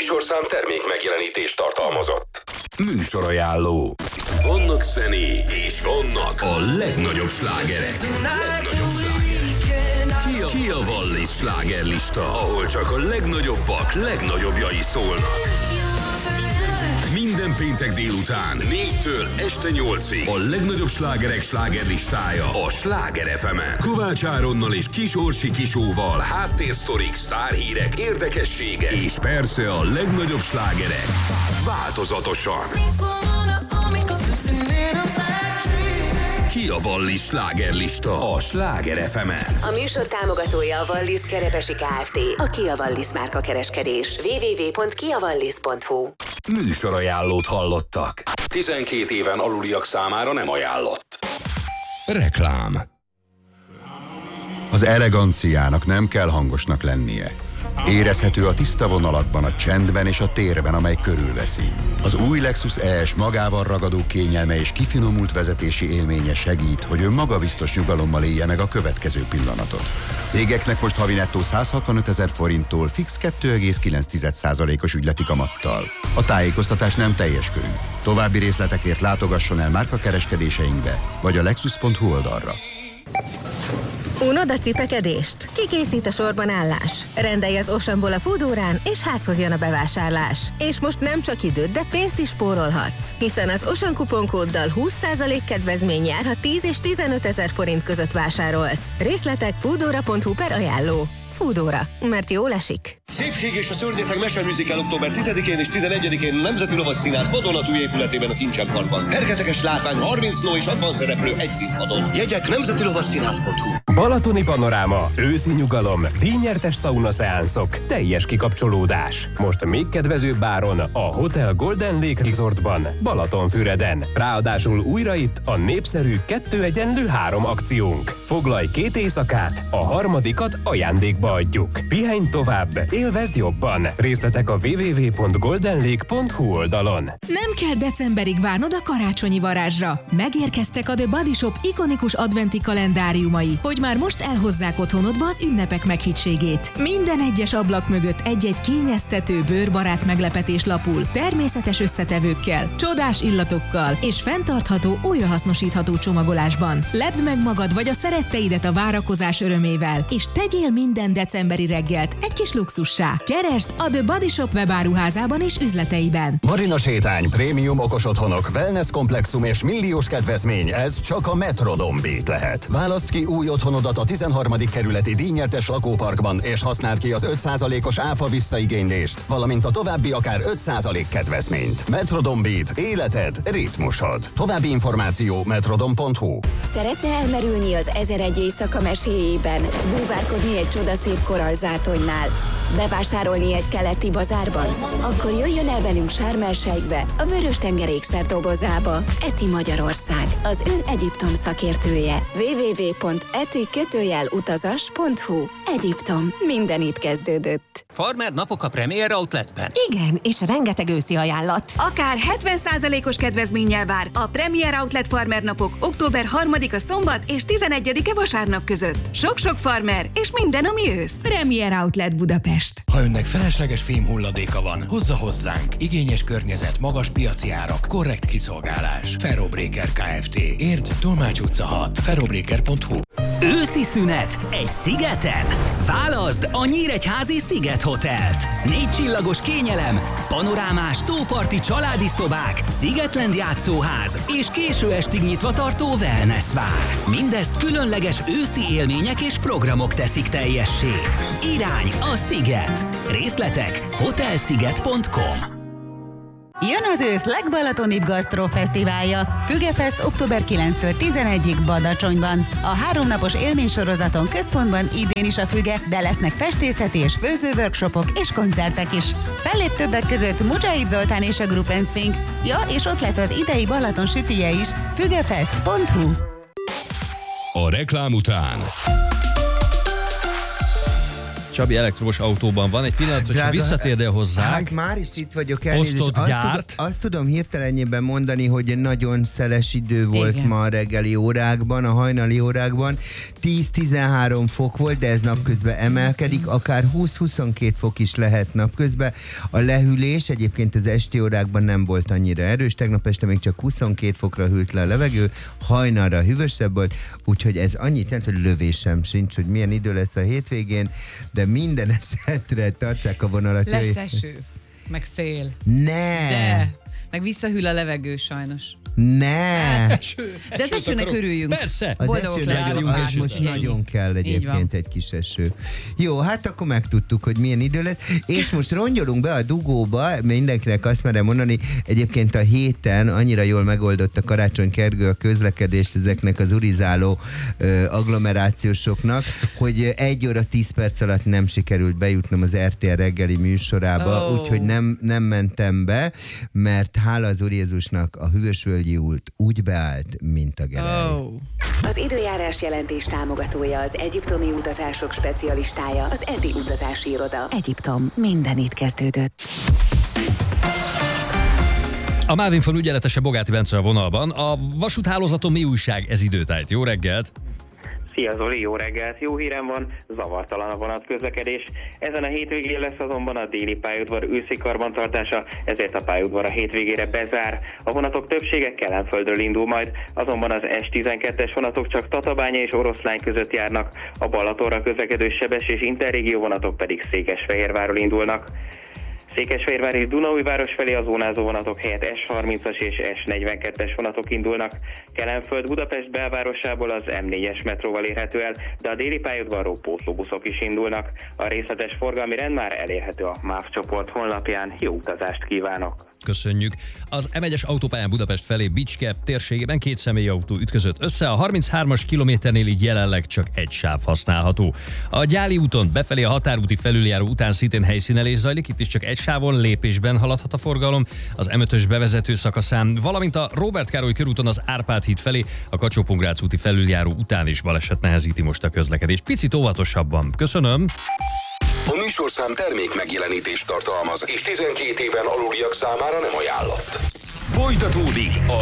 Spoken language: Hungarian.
műsorszám termék megjelenítést tartalmazott. Műsorajánló. Vannak zenék, és vannak a legnagyobb slágerek. Ki a Wallis slágerlista, ahol csak a legnagyobbak legnagyobbjai szólnak. Minden péntek délután 4-től este 8-ig a legnagyobb slágerek slágerlistája a Sláger FM-en. Kovács Áronnal és Kis Orsi Kisóval háttérsztorik, sztárhírek, érdekességek és persze a legnagyobb slágerek változatosan. Ki a Wallis slágerlista a Sláger FM-en. A műsor támogatója a Wallis Kerepesi Kft. A Kia Wallis márka kereskedés. www.kiavallis.hu. Műsorajánlót hallottak. 12 éven aluliak számára nem ajánlott. Reklám. Az eleganciának nem kell hangosnak lennie. Érezhető a tiszta vonalakban, a csendben és a térben, amely körülveszi. Az új Lexus ES magával ragadó kényelme és kifinomult vezetési élménye segít, hogy ön magabiztos nyugalommal élje meg a következő pillanatot. Cégeknek most havi nettó 165 000 forinttól fix 2,9%-os ügyleti kamattal. A tájékoztatás nem teljes körű. További részletekért látogasson el márkakereskedéseinkbe, vagy a lexus.hu oldalra. Unod a cipekedést? Kikészít a sorban állás? Rendelj az Oceanból a Foodórán, és házhoz jön a bevásárlás. És most nem csak időt, de pénzt is spórolhatsz. Hiszen az Ocean kuponkóddal 20% kedvezmény jár, ha 10 és 15 000 forint között vásárolsz. Részletek foodora.hu/ajánló. Foodóra, mert jól esik. Szépség és a szörnyeteg meseműzikál október 10-én és 11-én Nemzeti Lovasszínház vadonatúj épületében a Kincsenparkban. Fergeteges látvány, 30 ló és 60 szereplő egy színpadon. Jegyek nemzetilovasszínház.hu. Balatoni panoráma, őszi nyugalom, díjnyertes sauna szeánszok, teljes kikapcsolódás. Most még kedvezőbb áron a Hotel Golden Lake Resortban, Balatonfüreden. Ráadásul újra itt a népszerű 2-3 akciónk. Foglalj 2 éjszakát, a harmadikat ajándékba adjuk. Pihenj tovább, élvezd jobban. Részletek a www.goldenlake.hu oldalon. Nem kell decemberig várnod a karácsonyi varázsra. Megérkeztek a The Body Shop ikonikus adventi kalendáriumai, hogy már most elhozzák otthonodba az ünnepek meghittségét. Minden egyes ablak mögött egy-egy kényeztető, bőrbarát meglepetés lapul, természetes összetevőkkel, csodás illatokkal és fenntartható, újrahasznosítható csomagolásban. Ledd meg magad vagy a szeretteidet a várakozás örömével, és tegyél minden decemberi reggelt egy kis luxussá. Keresd a The Body Shop webáruházában és üzleteiben. Marina sétány, prémium okos otthonok, wellness komplexum és milliós kedvezmény, ez csak a Metrodome Beat lehet. Válaszd ki új otthonodat a 13. kerületi díjnyertes lakóparkban, és használd ki az 5%-os áfa visszaigénylést, valamint a további akár 5% kedvezményt. Metrodome Beat, életed, ritmusod. További információ metrodome.hu. Szeretne elmerülni az 1001 éjszaka meséjében, búvárkodni egy csodaszép korallzátonynál, bevásárolni egy keleti bazárban? Akkor jöjjön el velünk Sharm el-Sheikbe, a Vörös-tenger ékszerdobozába. ETI Magyarország, az ön Egyiptom szakértője. www.eti-utazas.hu. Egyiptom. Minden itt kezdődött. Farmer napok a Premier Outletben. Igen, és rengeteg őszi ajánlat. Akár 70%-os kedvezménnyel vár a Premier Outlet Farmer napok október 3-a szombat és 11-e vasárnap között. Sok-sok farmer és minden, ami ősz. Premier Outlet Budapest. Ha önnek felesleges fém hulladéka van, hozza hozzánk. Igényes környezet, magas piaci árak, korrekt kiszolgálás. Ferrobreaker Kft. Érd, Tolmács utca 6. ferrobreaker.hu. Őszi szünet egy szigeten? Válaszd a Nyíregyházi Sziget Hotelt. 4 csillagos kényelem, panorámás tóparti családi szobák, Szigetland játszóház és késő estig nyitva tartó wellness vár. Mindezt különleges őszi élmények és programok teszik teljessé. Irány a Sziget. Részletek hotelsziget.com. Jön az ősz legbalatonibb gasztrofesztiválja. Fügefest október 9-től 11-ig Badacsonyban. A 3 napos élménysorozaton központban idén is a füge, de lesznek festészeti és főzőworkshopok és koncertek is. Fellép többek között Mujahid Zoltán és a Group & Swing. Ja, és ott lesz az idei Balaton sütije is. Fügefest.hu. A reklám után Csabi elektromos autóban van. Egy pillanat, hogyha visszatérdél hozzánk. Hát már is itt vagyok, elnézést. Osztott gyárt. Azt tudom hirtelenjében mondani, hogy nagyon szeles idő volt ma a reggeli órákban, a hajnali órákban. 10-13 fok volt, de ez napközben emelkedik, akár 20-22 fok is lehet napközben. A lehűlés egyébként az esti órákban nem volt annyira erős, tegnap este még csak 22 fokra hűlt le a levegő, hajnalra hűvösebb volt, úgyhogy ez annyit jelent, hogy lövésem sincs, hogy milyen idő lesz a hétvégén, de minden esetre tartsák a vonalat. Lesz eső, meg szél. Ne! De, meg visszahűl a levegő sajnos. Ne! De az esőnek örüljünk. Persze. Az boldogok leszünk. Az most nagyon kell egyébként egy kis eső. Jó, hát akkor megtudtuk, hogy milyen idő lett, és most rongyolunk be a dugóba, mindenkinek azt merem mondani, egyébként a héten annyira jól megoldott a Karácsony Gergő a közlekedést ezeknek az urizáló agglomerációsoknak, hogy 1 óra 10 perc alatt nem sikerült bejutnom az RTL reggeli műsorába, úgyhogy nem mentem be, mert hála az Úr Jézusnak a Hűvösvölgyi út úgy beállt, mint a gerej. Az időjárás jelentés támogatója az egyiptomi utazások specialistája, az Edi utazási iroda. Egyiptom, minden itt kezdődött. A Mávin ügyeletese Bogáti Bence a vonalban. A vasúthálózaton mi újság ez időtájt? Jó reggelt! Szia Zoli, jó reggelt! Jó hírem van, zavartalan a vonatközlekedés. Ezen a hétvégén lesz azonban a déli pályaudvar őszi karbantartása, ezért a pályaudvar a hétvégére bezár. A vonatok többsége Kelenföldről indul majd, azonban az S12-es vonatok csak Tatabánya és Oroszlány között járnak, a Balatonra közlekedő Sebes és Interrégió vonatok pedig Székesfehérvárról indulnak. Székesfehérvár és Dunaújváros felé a zónázó vonatok helyett S30-as és S42-es vonatok indulnak. Kelenföld Budapest belvárosából az M4-es metróval érhető el, de a déli pályaudvarról pótlóbuszok is indulnak. A részletes forgalmi rend már elérhető a MÁV csoport honlapján. Jó utazást kívánok! Köszönjük. Az M1-es autópályán Budapest felé Bicske térségében 2 személyautó ütközött össze, a 33-as kilométernél így jelenleg csak egy sáv használható. A Gyáli úton befelé a határúti felüljáró után szintén helyszínelés zajlik, itt is csak egy sávon lépésben haladhat a forgalom, az M5-ös bevezető szakaszán, valamint a Róbert Károly körúton az Árpád híd felé, a Kacsó-Pongrác úti felüljáró után is baleset nehezíti most a közlekedést. Picit óvatosabban. Köszönöm. A műsorszám termék megjelenítést tartalmaz, és 12 éven aluliak számára nem ajánlott. Folytatódik a